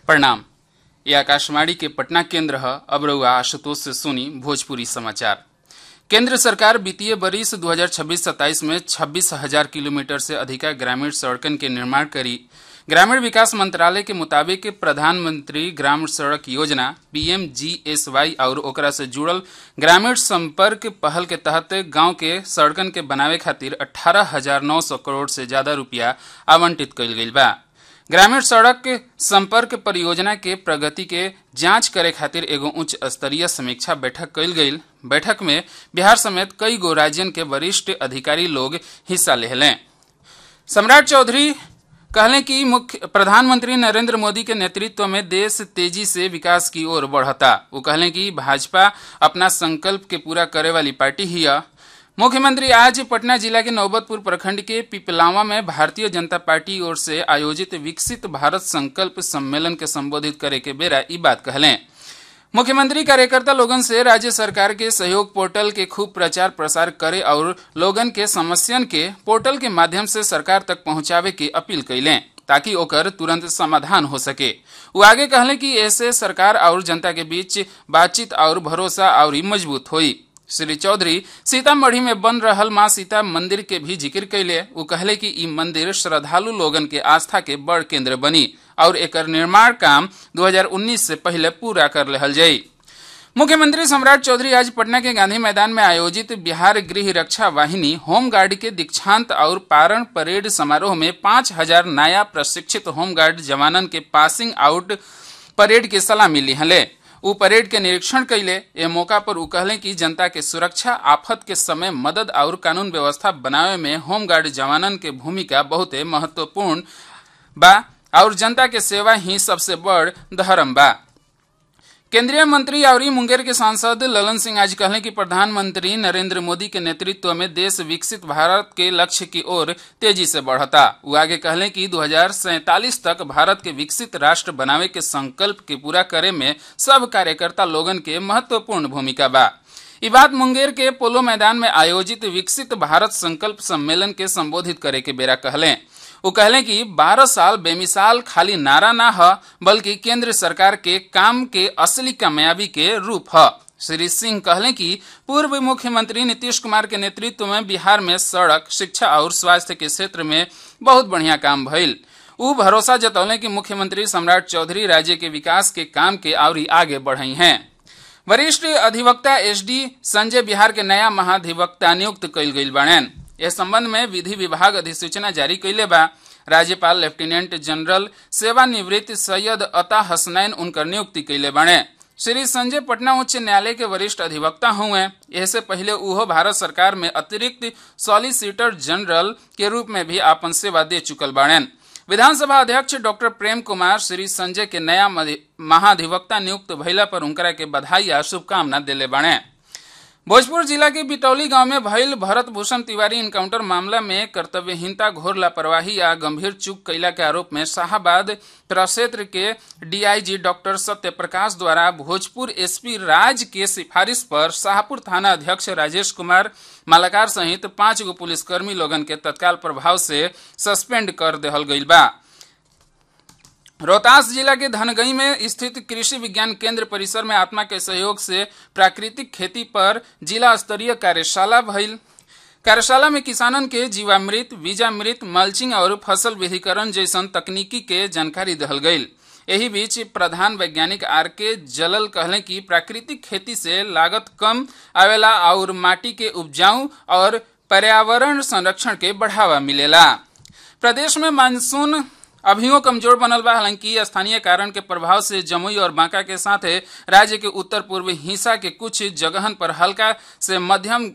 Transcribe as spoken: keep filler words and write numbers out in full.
प्रणाम। ये आकाशवाणी के पटना केंद्र है। अब रउआ आशुतोष से सुनी भोजपुरी समाचार। केंद्र सरकार वित्तीय वर्ष दो हज़ार छब्बीस सत्ताईस में छब्बीस हजार किलोमीटर से अधिक ग्रामीण सड़कन के निर्माण करी। ग्रामीण विकास मंत्रालय के मुताबिक प्रधानमंत्री ग्राम सड़क योजना पी एम जी एस वाई और ओकरा से जुड़ल ग्रामीण संपर्क पहल के तहत गांव के सड़कन के बनावे खातिर अठारह हजार नौ सौ करोड़ से ज्यादा रुपया आवंटित कइल गइल बा। ग्रामीण सड़क संपर्क परियोजना के प्रगति के जांच करे खातिर एगो उच्च स्तरीय समीक्षा बैठक कइल गइल। बैठक में बिहार समेत कई गो राज्यन के वरिष्ठ अधिकारी लोग हिस्सा लेहले। सम्राट चौधरी कहले कि मुख्य प्रधानमंत्री नरेंद्र मोदी के नेतृत्व में देश तेजी से विकास की ओर बढ़ता। वो कहले कि भाजपा अपना संकल्प के पूरा करे वाली पार्टी ही है। मुख्यमंत्री आज पटना जिला के नौबतपुर प्रखंड के पिपलावा में भारतीय जनता पार्टी ओर से आयोजित विकसित भारत संकल्प सम्मेलन के संबोधित करे के बेरा ई बात कहले। मुख्यमंत्री कार्यकर्ता लोगन से राज्य सरकार के सहयोग पोर्टल के खूब प्रचार प्रसार करे और लोगन के समस्यन के पोर्टल के माध्यम से सरकार तक पहुंचावे की अपील कैले ताकि ओकर तुरंत समाधान हो सके। वो आगे कहले कि ऐसे सरकार और जनता के बीच बातचीत और भरोसा और मजबूत हुई। श्री चौधरी सीतामढ़ी में बन रहल मां सीता मंदिर के भी जिक्र कैले। वो कहले कि ई मंदिर श्रद्धालु लोगन के आस्था के बड़ केंद्र बनी और एकर निर्माण काम दो हज़ार उन्नीस से पहले पूरा कर लेहल जाई। मुख्यमंत्री सम्राट चौधरी आज पटना के गांधी मैदान में आयोजित बिहार गृह रक्षा वाहिनी होमगार्ड के दीक्षांत और पारण परेड समारोह में पांच हजार नया प्रशिक्षित होमगार्ड जवानन के पासिंग आउट परेड के सलामी लिहले। उ परेड के निरीक्षण कैले। ए मौका पर उ कहले कि जनता के सुरक्षा आफत के समय मदद और कानून व्यवस्था बनावे में होमगार्ड जवानन के भूमिका बहुत महत्वपूर्ण बा और जनता के सेवा ही सबसे बड़ धर्म बा। केंद्रीय मंत्री और मुंगेर के सांसद ललन सिंह आज कहले कि प्रधानमंत्री नरेंद्र मोदी के नेतृत्व में देश विकसित भारत के लक्ष्य की ओर तेजी से बढ़ता। वो आगे कहले कि दो हज़ार सैंतालीस तक भारत के विकसित राष्ट्र बनावे के संकल्प के पूरा करे में सब कार्यकर्ता लोगन के महत्वपूर्ण भूमिका बा। ये बात मुंगेर के पोलो मैदान में आयोजित विकसित भारत संकल्प सम्मेलन के संबोधित करे के बेरा कहले। वो कहले कि बारह साल बेमिसाल खाली नारा ना है बल्कि केंद्र सरकार के काम के असली कामयाबी के रूप है। श्री सिंह कहले कि पूर्व मुख्यमंत्री नीतीश कुमार के नेतृत्व में बिहार में सड़क, शिक्षा और स्वास्थ्य के क्षेत्र में बहुत बढ़िया काम भइल। वो भरोसा जतौले कि मुख्यमंत्री सम्राट चौधरी राज्य के विकास के काम के और आगे बढ़ई हैं। वरिष्ठ अधिवक्ता एस डी संजय बिहार के नया महाधिवक्ता नियुक्त कइल गइल बाड़ेन। इस संबंध में विधि विभाग अधिसूचना जारी कैले बा। राज्यपाल लेफ्टिनेंट जनरल सेवानिवृत्त सैयद अता हसनैन उनकर नियुक्ति कैले बाड़े। श्री संजय पटना उच्च न्यायालय के वरिष्ठ अधिवक्ता हुए। इससे पहले उहो भारत सरकार में अतिरिक्त सॉलिसिटर जनरल के रूप में भी आपन सेवा दे चुकल बाड़ेन। विधानसभा अध्यक्ष डॉक्टर प्रेम कुमार श्री संजय के नया महाधिवक्ता नियुक्त भइला पर उनकरा के बधाई आ शुभकामना देले बाड़े। भोजपुर जिला के बिटौली गांव में भइल भरत भूषण तिवारी इनकाउंटर मामला में कर्तव्यहीनता, घोर लापरवाही या गंभीर चूक कैला के आरोप में शाहाबाद प्रक्षेत्र के डी आई जी डॉक्टर सत्य प्रकाश द्वारा भोजपुर एस पी राज के सिफारिश पर शाहपुर थाना अध्यक्ष राजेश कुमार मालाकार सहित पांच गो पुलिसकर्मी लोगन के तत्काल प्रभाव से सस्पेंड कर देहल गइल बा। रोहतास जिला के धनगई में स्थित कृषि विज्ञान केंद्र परिसर में आत्मा के सहयोग से प्राकृतिक खेती पर जिला स्तरीय कार्यशाला भइल। कार्यशाला में किसानन के जीवामृत, बीजामृत, मल्चिंग और फसल विधिकरण जैसन तकनीकी के जानकारी दहल गइल। यही बीच प्रधान वैज्ञानिक आर के जलल कहले कि प्राकृतिक खेती से लागत कम आवेला और माटी के उपजाऊ और पर्यावरण संरक्षण के बढ़ावा मिलेला। प्रदेश में मानसून अभियो कमजोर बनल बा। हालांकि स्थानीय कारण के प्रभाव से जमुई और बांका के साथ राज्य के उत्तर पूर्वी हिस्सा के कुछ जगहन पर हल्का से मध्यम